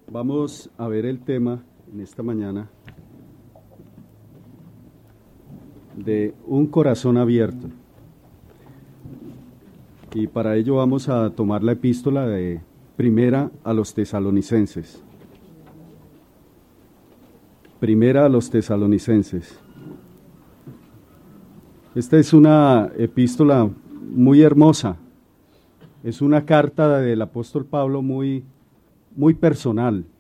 Vamos a ver el tema en esta mañana de un corazón abierto. Y para ello vamos a tomar la epístola de Primera a los Tesalonicenses. Primera a los Tesalonicenses. Esta es una epístola muy hermosa. Es una carta del apóstol Pablo muy personal.